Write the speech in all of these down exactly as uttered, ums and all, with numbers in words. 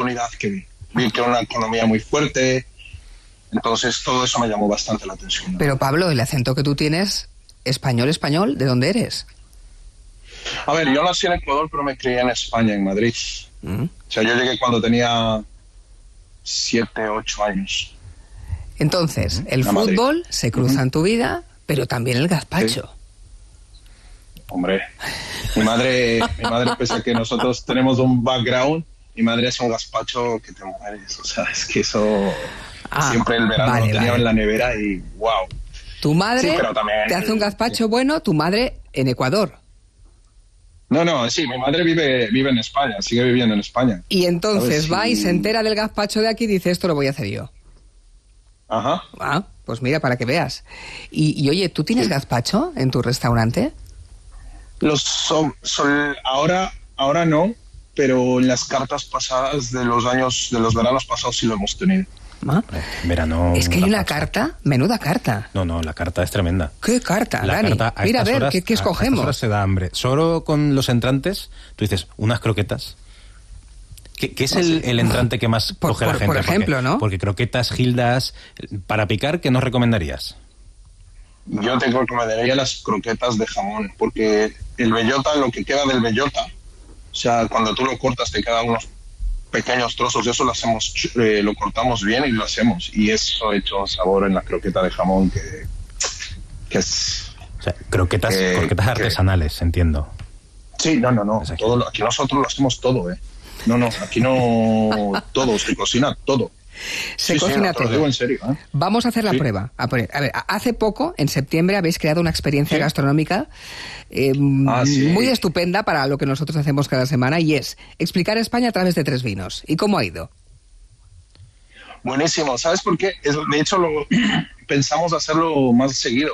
oportunidad que vi. Vi que era una economía muy fuerte, entonces todo eso me llamó bastante la atención, ¿no? Pero Pablo, el acento que tú tienes, español, español, ¿de dónde eres? A ver, yo nací en Ecuador, pero me crié en España, en Madrid. Mm. O sea, yo llegué cuando tenía siete, ocho años. Entonces, el a fútbol Madrid. Se cruza uh-huh. en tu vida, pero también el gazpacho. Sí. Hombre, mi madre, mi madre, pese a que nosotros tenemos un background, mi madre es un gazpacho que te mueres. O sea, es que eso ah, siempre el verano vale, lo tenía vale. en la nevera y wow. Tu madre sí, pero también, te hace un gazpacho sí. bueno, tu madre en Ecuador. No, no, sí, mi madre vive, vive en España, sigue viviendo en España. Y entonces va y se entera del gazpacho de aquí y dice, esto lo voy a hacer yo. Ajá. Ah, pues mira, para que veas. Y, y oye, ¿tú tienes sí. gazpacho en tu restaurante? Los son, son, ahora, ahora no, pero en las cartas pasadas de los años, de los veranos pasados sí lo hemos tenido. ¿Ah? Verano, es que hay una carta, menuda carta. No, no, la carta es tremenda. ¿Qué carta, la Dani? Carta a Mira, a ver, horas, ¿qué, qué escogemos? A estas horas se da hambre. Solo con los entrantes, tú dices, unas croquetas. ¿Qué, qué es no, el, sí. el entrante que más por, coge por, la gente? Por ejemplo, porque, ¿no? Porque croquetas, gildas, para picar, ¿qué nos recomendarías? Yo te recomendaría las croquetas de jamón, porque el bellota, lo que queda del bellota, o sea, cuando tú lo cortas te quedan unos pequeños trozos, eso lo hacemos, eh, lo cortamos bien y lo hacemos, y eso ha hecho un sabor en la croqueta de jamón que, que es... O sea, croquetas, que, croquetas que, artesanales, entiendo. Sí, no, no, no, todo lo, aquí nosotros lo hacemos todo, ¿eh? No, no, aquí no todo, se cocina todo. Se sí, cocina sí, no, todo. Te lo digo en serio, ¿eh? Vamos a hacer la sí. prueba. A ver, a ver, hace poco, en septiembre, habéis creado una experiencia sí. gastronómica eh, ah, sí. muy estupenda para lo que nosotros hacemos cada semana, y es explicar España a través de tres vinos. ¿Y cómo ha ido? Buenísimo. ¿Sabes por qué? De hecho, lo, pensamos hacerlo más seguido.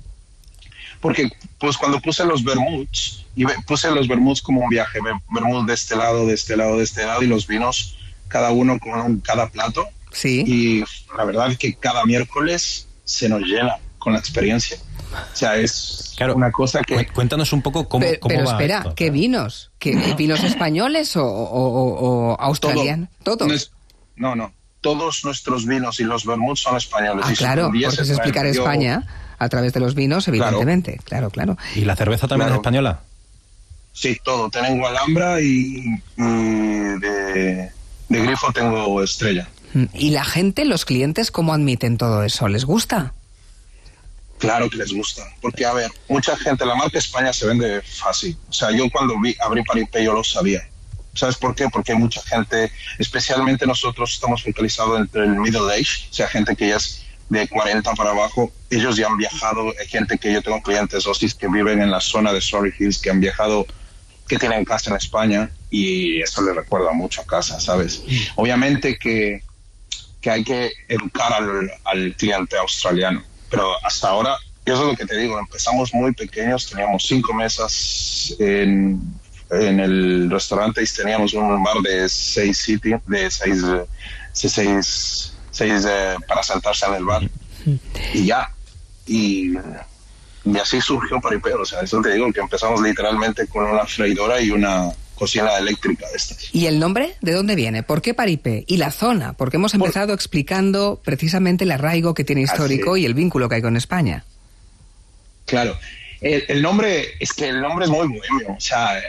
Porque pues cuando puse los vermuts, y puse los vermuts como un viaje, vermut de este lado, de este lado, de este lado, y los vinos cada uno con un, cada plato. Sí. Y la verdad es que cada miércoles se nos llena con la experiencia. O sea, es claro, una cosa que... Cuéntanos un poco cómo, pero, cómo pero va espera, esto, ¿qué claro. vinos? ¿Qué, ¿Vinos españoles o, o, o, o australianos? Todo. ¿Todos? No, no. Todos nuestros vinos y los vermuts son españoles. Ah, y claro, porque es explicar yo... España a través de los vinos, evidentemente. Claro, claro. claro. ¿Y la cerveza también claro. es española? Sí, todo. Tengo Alhambra y, y de, de grifo tengo Estrella. ¿Y la gente, los clientes, cómo admiten todo eso? ¿Les gusta? Claro que les gusta, porque a ver, mucha gente, la marca España se vende fácil. O sea, yo cuando vi, abrí Paripé yo lo sabía. ¿Sabes por qué? Porque hay mucha gente, especialmente nosotros estamos focalizados entre el middle age, o sea, gente que ya es de cuarenta para abajo, ellos ya han viajado, hay gente que yo tengo clientes hostis que viven en la zona de Surrey Hills, que han viajado, que tienen casa en España, y eso les recuerda mucho a casa, ¿sabes? Mm. Obviamente que, que hay que educar al, al cliente australiano, pero hasta ahora, eso es lo que te digo, empezamos muy pequeños, teníamos cinco mesas en, en el restaurante y teníamos un bar de seis sitios, de seis, seis, seis eh, para sentarse en el bar, y ya, y... Y así surgió Paripé, o sea, eso te digo, que empezamos literalmente con una freidora y una cocina eléctrica de estas. ¿Y el nombre de dónde viene? ¿Por qué Paripé? Y la zona, porque hemos empezado Por... explicando precisamente el arraigo que tiene histórico así. Y el vínculo que hay con España. Claro, el, el nombre, es que el nombre es muy bohemio, o sea,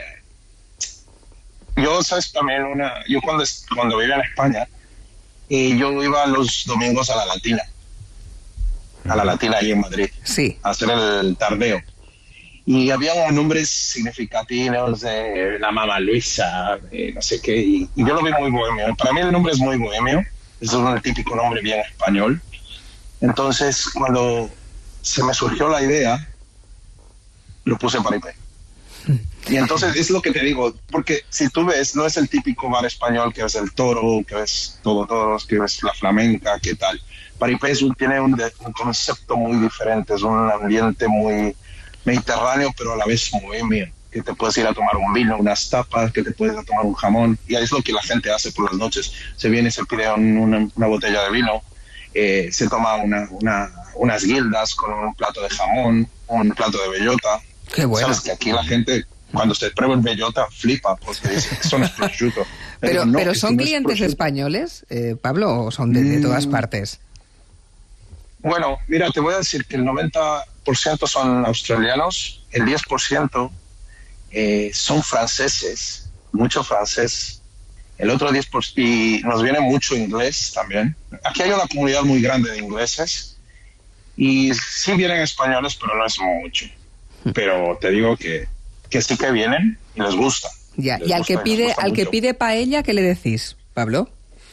yo, sabes, también una, yo cuando, cuando vivía en España, eh, yo iba los domingos a la Latina. a la Latina ahí en Madrid, sí. a hacer el tardeo. Y había unos nombres significativos de la mamá Luisa, de no sé qué, y, y yo lo vi muy bohemio. Para mí el nombre es muy bohemio, es un típico nombre bien español. Entonces, cuando se me surgió la idea, lo puse Paripé. Y entonces es lo que te digo, porque si tú ves, no es el típico bar español que ves el Toro, que ves todo toros, que ves la flamenca, qué tal. Paripé es un, tiene un, de, un concepto muy diferente, es un ambiente muy mediterráneo, pero a la vez bohemio, que te puedes ir a tomar un vino, unas tapas, que te puedes ir a tomar un jamón, y es lo que la gente hace por las noches. Se viene y se pide un, una, una botella de vino, eh, se toma una, una, unas guildas con un plato de jamón, un plato de bellota. Qué bueno. Sabes que aquí la gente Cuando se prueba el bellota, flipa, porque dice, eso no es prosciutto. Pero, no, pero ¿son clientes no españoles, eh, Pablo, o son de, de todas partes? Bueno, mira, te voy a decir que el noventa por ciento son australianos, el diez por ciento eh, son franceses, mucho francés, el otro diez por ciento, y nos viene mucho inglés también. Aquí hay una comunidad muy grande de ingleses, y sí vienen españoles, pero no es mucho. Pero te digo que, que sí que vienen y les gusta. Ya, les y al gusta que pide, al que pide paella, ¿qué le decís, Pablo?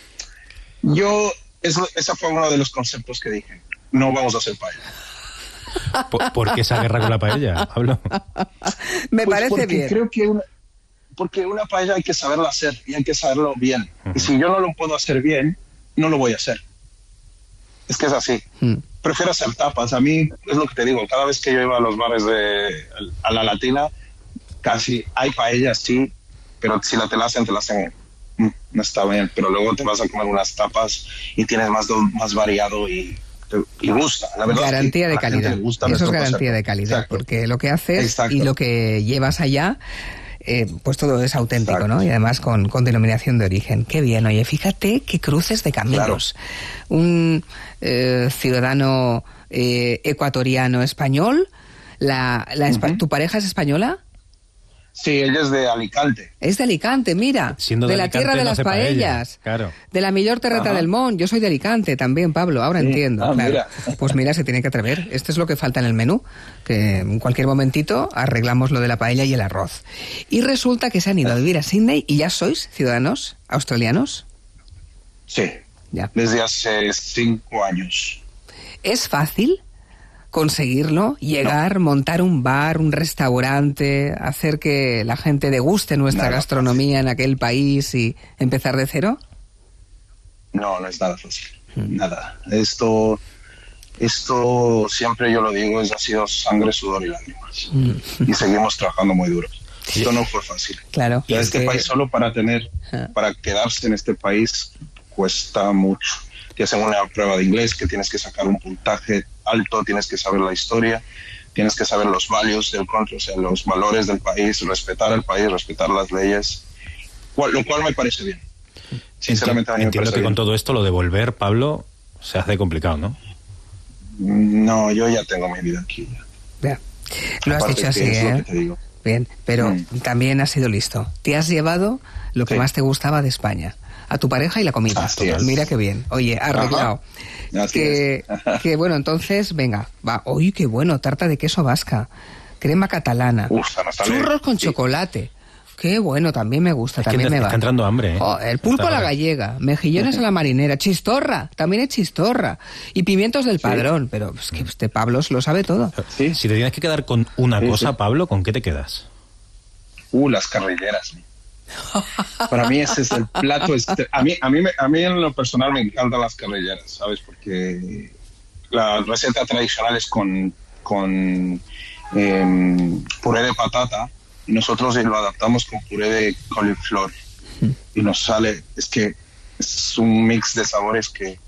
Yo, eso, ese fue uno de los conceptos que dije. No vamos a hacer paella. ¿Por, ¿por qué esa guerra con la paella, Pablo? Me pues parece porque bien. Creo que una, porque una paella hay que saberla hacer y hay que saberlo bien. Uh-huh. Y si yo no lo puedo hacer bien, no lo voy a hacer. Es que es así. Uh-huh. Prefiero hacer tapas. A mí, es lo que te digo, cada vez que yo iba a los bares de a la latina, casi hay paellas, sí, pero si la te la hacen, te la hacen, no está bien. Pero luego te vas a comer unas tapas y tienes más, más variado y... y gusta, la verdad. Garantía es que de calidad. Gusta, eso es garantía de calidad. Exacto. Porque lo que haces Exacto. y lo que llevas allá, eh, pues todo es auténtico, Exacto. ¿no? Y además con, con denominación de origen. Qué bien, oye, fíjate qué cruces de caminos. Claro. Un eh, ciudadano eh, ecuatoriano español, la, la uh-huh. ¿tu pareja es española? Sí, ella es de Alicante. Es de Alicante, mira. Siendo de, de la Alicante, tierra de no las paellas. Paella, claro. De la millor terreta Ajá. del Mont. Yo soy de Alicante también, Pablo. Ahora sí. entiendo. Ah, claro. Mira. Pues mira, se tiene que atrever. Esto es lo que falta en el menú. Que en cualquier momentito arreglamos lo de la paella y el arroz. Y resulta que se han ido a vivir a Sydney y ya sois ciudadanos australianos. Sí. Ya. Desde hace cinco años. ¿Es fácil conseguirlo? Llegar, no. montar un bar, un restaurante, hacer que la gente deguste nuestra nada gastronomía fácil. En aquel país y empezar de cero? No, no es nada fácil. Mm. Nada. Esto, esto siempre yo lo digo, es, ha sido sangre, sudor y lágrimas. Mm. Y seguimos trabajando muy duro. Sí. Esto no fue fácil. Claro. Y este que... país solo para tener, ah. para quedarse en este país cuesta mucho. Te hacen una prueba de inglés que tienes que sacar un puntaje alto, tienes que saber la historia, tienes que saber los values del country, o sea, los valores del país, respetar al país, respetar las leyes, cual, lo cual me parece bien. Sinceramente, Entiendo, a mí me entiendo parece que bien. Con todo esto, lo de volver, Pablo, se hace complicado, ¿no? No, yo ya tengo mi vida aquí. Ya. Lo has dicho así, ¿eh? Bien, pero mm. también has sido listo. Te has llevado lo que sí. más te gustaba de España. A tu pareja y la comida. Así es. Mira qué bien. Oye, arreglado. Que, que bueno, entonces, venga, va. Oye, qué bueno, tarta de queso vasca, crema catalana, Uf, churros con sí. chocolate. Qué bueno, también me gusta, es también que me está va. entrando hambre, ¿eh? Oh, el pulpo está a la gallega, mejillones a la marinera, chistorra, también es chistorra. Y pimientos del padrón, sí. pero es que este Pablo lo sabe todo. Sí. Si te tienes que quedar con una sí, cosa, sí. Pablo, ¿con qué te quedas? Uh, las carrilleras. Para mí ese es el plato este. a mí a mí a mí en lo personal me encantan las carrilleras, sabes, porque la receta tradicional es con con eh, puré de patata y nosotros lo adaptamos con puré de coliflor y nos sale, es que es un mix de sabores que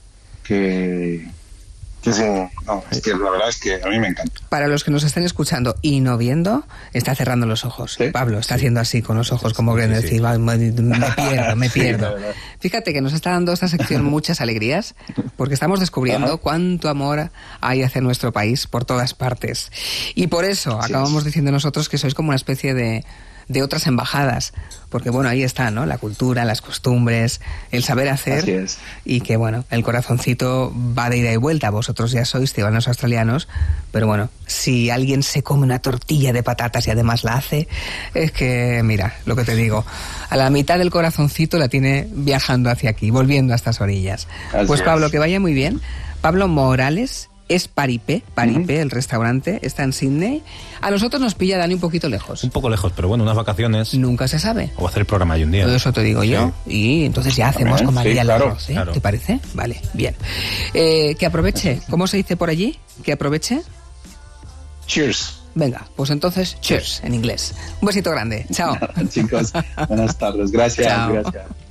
que que sí, no, es que la verdad es que a mí me encanta. Para los que nos estén escuchando y no viendo, está cerrando los ojos. ¿Sí? Pablo está sí. haciendo así con los ojos, como que sí, decir, sí. me, me pierdo, me pierdo. Sí, fíjate que nos está dando esta sección muchas alegrías, porque estamos descubriendo Ajá. cuánto amor hay hacia nuestro país por todas partes. Y por eso sí, acabamos sí. diciendo nosotros que sois como una especie de de otras embajadas, porque bueno, ahí está, ¿no? La cultura, las costumbres, el saber hacer, y que bueno, el corazoncito va de ida y vuelta. Vosotros ya sois ciudadanos australianos, pero bueno, si alguien se come una tortilla de patatas y además la hace, es que, mira, lo que te digo, a la mitad del corazoncito la tiene viajando hacia aquí, volviendo a estas orillas. Así pues Pablo, es. Que vaya muy bien. Pablo Morales es Paripé, Paripé, uh-huh. el restaurante, está en Sydney. A nosotros nos pilla, Dani, un poquito lejos. Un poco lejos, pero bueno, unas vacaciones. Nunca se sabe. O hacer el programa ahí un día. Todo eso te digo yo. Sí. Y entonces ya hacemos con María sí, el claro, arroz, ¿eh? Claro. ¿Te parece? Vale, bien. Eh, que aproveche. ¿Cómo se dice por allí? Que aproveche. Cheers. Venga, pues entonces, cheers, en inglés. Un besito grande. Chao. Chicos, buenas tardes. Gracias. Chao. Gracias.